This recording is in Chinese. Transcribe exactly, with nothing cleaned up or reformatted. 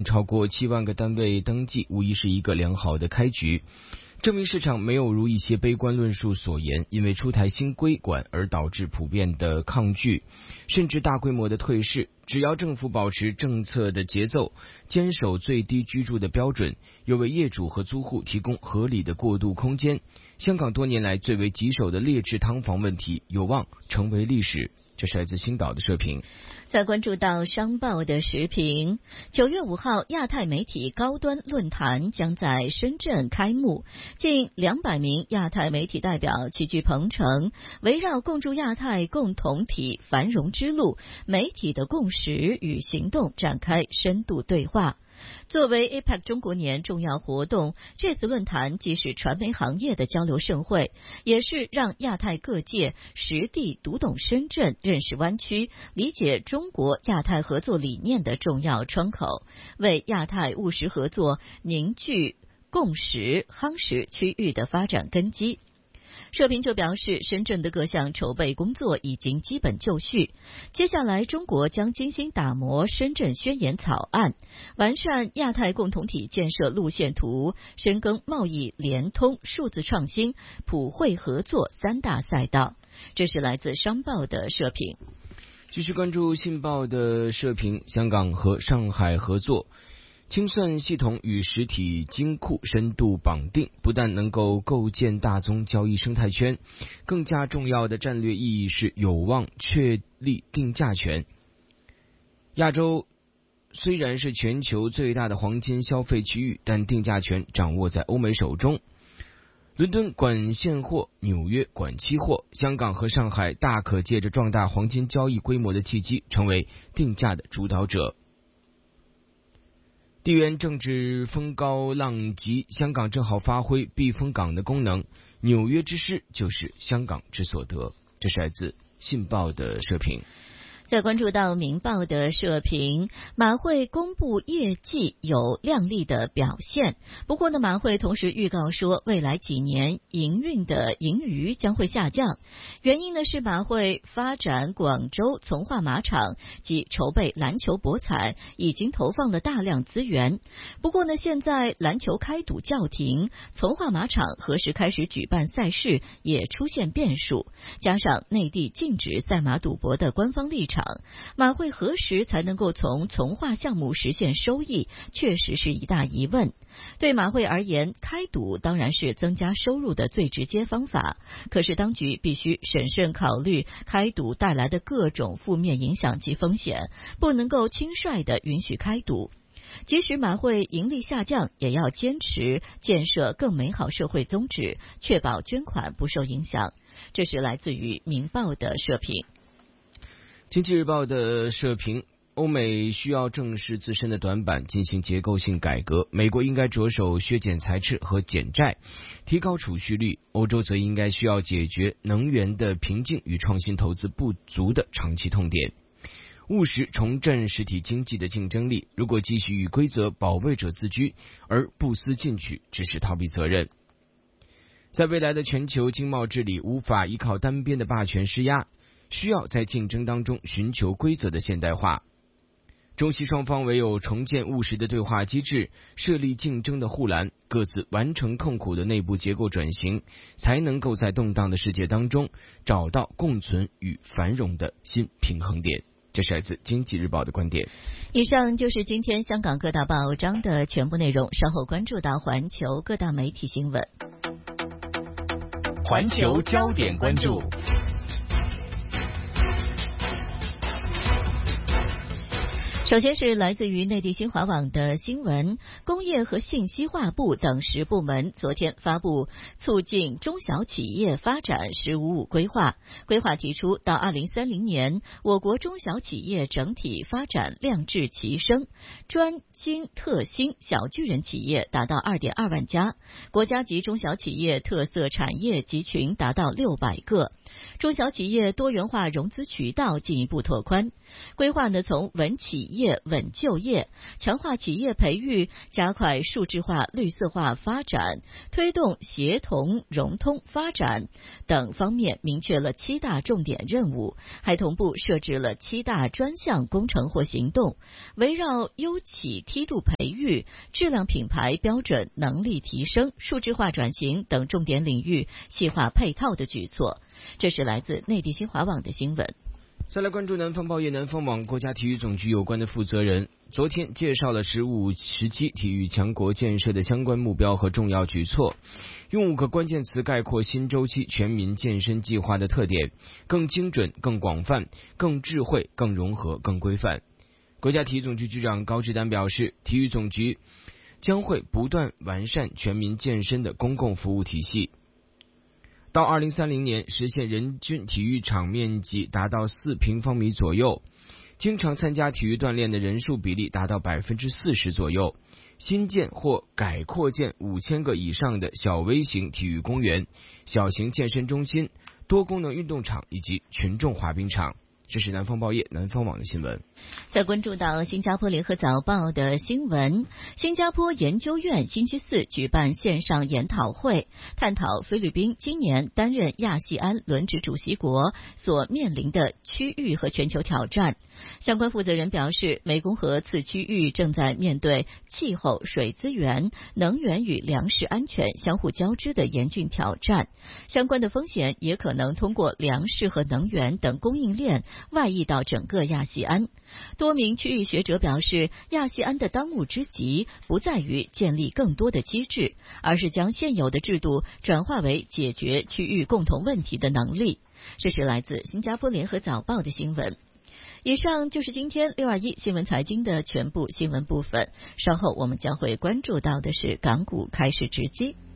超过七万个单位登记，无疑是一个良好的开局。证明市场没有如一些悲观论述所言，因为出台新规管而导致普遍的抗拒，甚至大规模的退市。只要政府保持政策的节奏，坚守最低居住的标准，又为业主和租户提供合理的过渡空间，香港多年来最为棘手的劣质汤房问题有望成为历史。这是来自星岛的社评。 再关注到商报的时评，九月五号，亚太媒体高端论坛将在深圳开幕，近两百名亚太媒体代表齐聚鹏城，围绕共筑亚太共同体繁荣之路，媒体的共识与行动展开深度对话。作为 A P E C 中国年重要活动，这次论坛既是传媒行业的交流盛会，也是让亚太各界实地读懂深圳、认识湾区、理解中国亚太合作理念的重要窗口，为亚太务实合作凝聚共识，夯实区域的发展根基。社评就表示，深圳的各项筹备工作已经基本就绪，接下来中国将精心打磨深圳宣言草案，完善亚太共同体建设路线图，深耕贸易联通、数字创新、普惠合作三大赛道。这是来自商报的社评。 继续关注信报的社评，香港和上海合作清算系统与实体金库深度绑定，不但能够构建大宗交易生态圈，更加重要的战略意义是有望确立定价权。亚洲虽然是全球最大的黄金消费区域，但定价权掌握在欧美手中。伦敦管现货，纽约管期货，香港和上海大可借着壮大黄金交易规模的契机，成为定价的主导者。地缘政治风高浪急，香港正好发挥避风港的功能，纽约之失就是香港之所得。这是来自信报的社评。 再关注到明报的社评，马会公布业绩有亮丽的表现，不过呢，马会同时预告说，未来几年营运的盈余将会下降，原因呢是马会发展广州从化马场及筹备篮球博彩已经投放了大量资源。不过呢，现在篮球开赌叫停，从化马场何时开始举办赛事也出现变数，加上内地禁止赛马赌博的官方立场，马会何时才能够从从化项目实现收益，确实是一大疑问。对马会而言，开赌当然是增加收入的最直接方法，可是当局必须审慎考虑开赌带来的各种负面影响及风险，不能够轻率地允许开赌。即使马会盈利下降，也要坚持建设更美好社会宗旨，确保捐款不受影响。这是来自于明报的社评。 经济日报的社评，欧美需要正视自身的短板，进行结构性改革。美国应该着手削减财赤和减债，提高储蓄率。欧洲则应该需要解决能源的瓶颈与创新投资不足的长期痛点，务实重振实体经济的竞争力。如果继续与规则保卫者自居，而不思进取，只是逃避责任。在未来的全球经贸治理，无法依靠单边的霸权施压，需要在竞争当中寻求规则的现代化。中西双方唯有重建务实的对话机制，设立竞争的护栏，各自完成痛苦的内部结构转型，才能够在动荡的世界当中找到共存与繁荣的新平衡点。这是来自经济日报的观点。 以上就是今天香港各大报章的全部内容，稍后关注到环球各大媒体新闻。 环球焦点关注。 首先是来自于内地新华网的新闻，工业和信息化部等十部门昨天发布促进中小企业发展“十五五”规划，规划提出到二零三零年，我国中小企业整体发展量质齐升，专精特新小巨人企业达到 二点二万家，国家级中小企业特色产业集群达到六百个， 中小企业多元化融资渠道进一步拓宽，规划呢从稳企业、稳就业，强化企业培育，加快数字化、绿色化发展，推动协同融通发展等方面，明确了七大重点任务，还同步设置了七大专项工程或行动，围绕优企梯度培育、质量品牌标准、能力提升、数字化转型等重点领域细化配套的举措。这是来自内地新华网的新闻。 再来关注南方报业南方网国家体育总局有关的负责人昨天介绍了十五时期体育强国建设的相关目标和重要举措，用五个关键词概括新周期全民健身计划的特点：更精准、更广泛、更智慧、更融合、更规范。国家体育总局局长高志丹表示，体育总局将会不断完善全民健身的公共服务体系，到二零三零年实现人均体育场面积达到四平方米左右，经常参加体育锻炼的人数比例达到百分之四十左右，新建或改扩建五千个以上的小微型体育公园、小型健身中心、多功能运动场以及群众滑冰场。这是南方报业南方网的新闻。 再关注到新加坡联合早报的新闻，新加坡研究院星期四举办线上研讨会，探讨菲律宾今年担任亚细安轮值主席国所面临的区域和全球挑战。相关负责人表示，湄公河次区域正在面对气候、水资源、能源与粮食安全相互交织的严峻挑战，相关的风险也可能通过粮食和能源等供应链外溢到整个亚细安。多名区域学者表示，亚细安的当务之急不在于建立更多的机制，而是将现有的制度转化为解决区域共同问题的能力。这是来自新加坡联合早报的新闻。以上就是今天六二一新闻财经的全部新闻部分，稍后我们将会关注到的是港股开市直击。